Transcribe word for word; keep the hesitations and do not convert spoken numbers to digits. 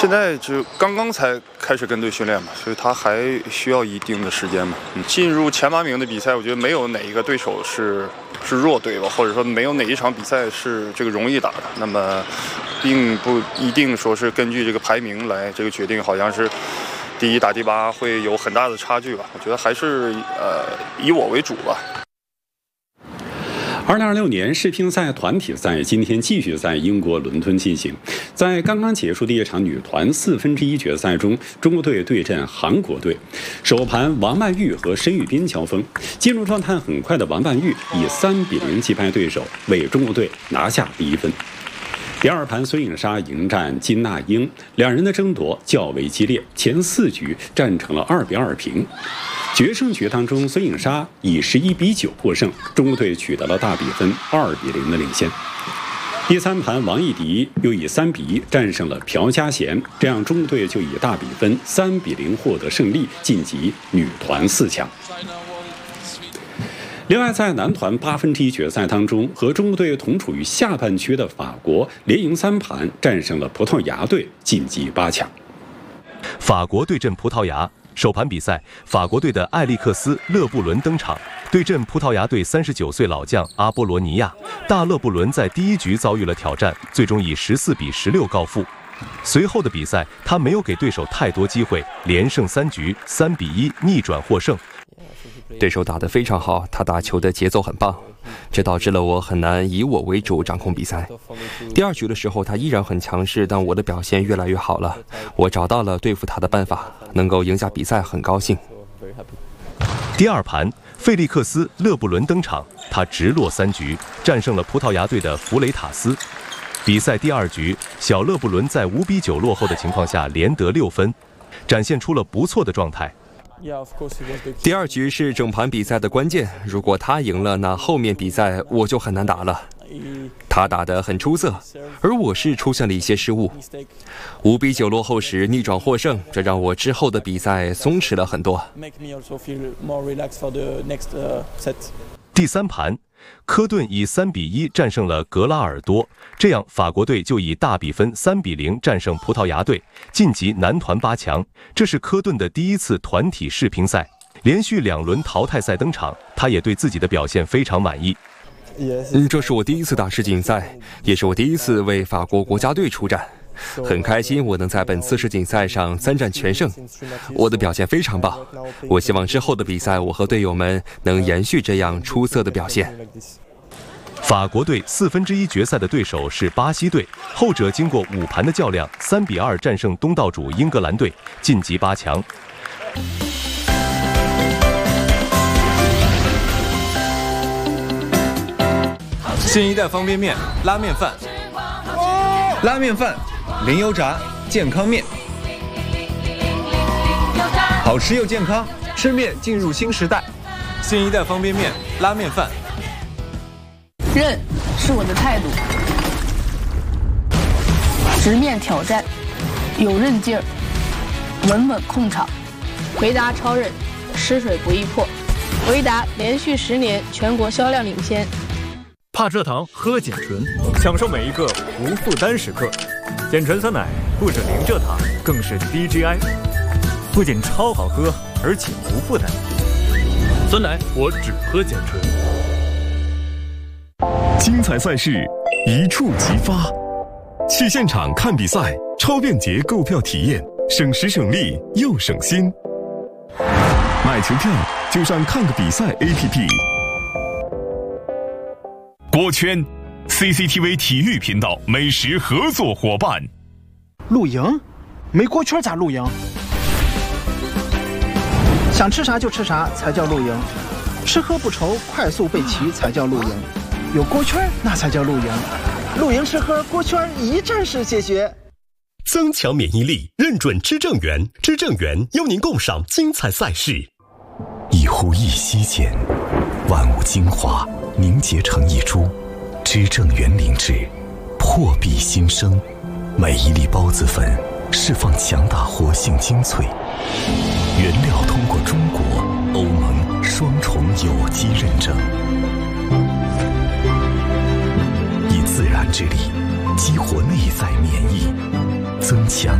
现在就刚刚才开始跟队训练嘛，所以他还需要一定的时间嘛。嗯，进入前八名的比赛，我觉得没有哪一个对手是是弱队吧，或者说没有哪一场比赛是这个容易打的。那么，并不一定说是根据这个排名来这个决定，好像是第一打第八会有很大的差距吧。我觉得还是呃以我为主吧。 二零二六年世乒赛团体赛今天继续在英国伦敦进行。在刚刚结束的一场女团四分之一决赛中，中国队对阵韩国队，首盘王曼玉和申玉斌交锋，进入状态很快的王曼玉以三比零击败对手，为中国队拿下第一分。第二盘孙颖莎迎战金娜英，两人的争夺较为激烈，前四局战成了二比二平。决胜局当中，孙颖莎以十一比九获胜，中国队取得了大比分二比零的领先。第三盘，王艺迪又以三比一战胜了朴嘉贤，这样中国队就以大比分三比零获得胜利，晋级女团四强。另外，在男团八分之一决赛当中，和中国队同处于下半区的法国连赢三盘，战胜了葡萄牙队，晋级八强。 法国对阵葡萄牙。首盘比赛，法国队的艾利克斯·勒布伦登场，对阵葡萄牙队三十九岁老将阿波罗尼亚。大勒布伦在第一局遭遇了挑战，最终以十四比十六告负。随后的比赛，他没有给对手太多机会，连胜三局，三比一逆转获胜。 对手打得非常好，他打球的节奏很棒，这导致了我很难以我为主掌控比赛。第二局的时候，他依然很强势，但我的表现越来越好了，我找到了对付他的办法，能够赢下比赛，很高兴。 第二盘，费利克斯·勒布伦登场，他直落三局，战胜了葡萄牙队的弗雷塔斯。比赛第二局，小勒布伦在五比九落后的情况下连得六分，展现出了不错的状态。 第二局是整盘比赛的关键，如果他赢了，那后面比赛我就很难打了。他打得很出色，而我是出现了一些失误。五比九落后时逆转获胜，这让我之后的比赛松弛了很多。 第三盘，科顿以三比一战胜了格拉尔多，这样法国队就以大比分三比零战胜葡萄牙队，晋级男团八强。这是科顿的第一次团体世乒赛，连续两轮淘汰赛登场，他也对自己的表现非常满意。 嗯，这是我第一次打世锦赛，也是我第一次为法国国家队出战，很开心我能在本次世锦赛上三战全胜，我的表现非常棒。我希望之后的比赛，我和队友们能延续这样出色的表现。 法国队四分之一决赛的对手是巴西队，后者经过五盘的较量，三比二战胜东道主英格兰队，晋级八强。 新一代方便面拉面饭，拉面饭零油炸健康面，好吃又健康，吃面进入新时代。新一代方便面拉面饭， 韧是我的态度，直面挑战，有韧劲儿，稳稳控场。维达超韧，湿水不易破。维达连续十年全国销量领先。 怕蔗糖喝碱醇，享受每一个无负担时刻。碱醇酸奶不止零蔗糖，更是低 G I， 不仅超好喝，而且无负担。酸奶我只喝碱醇。 精彩赛事一触即发，去现场看比赛，超便捷购票体验，省时省力又省心。买球票就上看个比赛 A P P。锅圈 C C T V 体育频道美食合作伙伴。 露营？没锅圈咋露营？想吃啥就吃啥才叫露营，吃喝不愁，快速备齐才叫露营，有锅圈那才叫露营。露营吃喝锅圈一站式解决。 增强免疫力，认准知正源，知正源邀您共赏精彩赛事。一呼一吸间，万物精华凝结成一株，知正源灵芝，破壁新生。每一粒孢子粉释放强大活性精粹，原料通过中国、欧盟双重有机认证，以自然之力激活内在免疫，增强